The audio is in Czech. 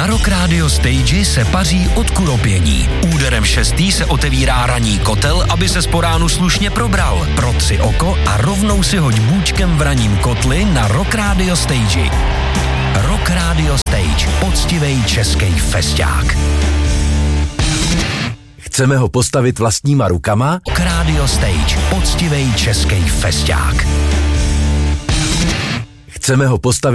Na Rock Radio Stage se paří od kuropění. Úderem 6. se otevírá ranní kotel, aby se po ránu slušně probral. Protři oko a rovnou si hoď bůčkem v ranním kotli na Rock Radio Stage. Rock Radio Stage. Poctivej český festiák. Chceme ho postavit vlastníma rukama? Rock Radio Stage. Poctivej český festiák. Chceme ho postavit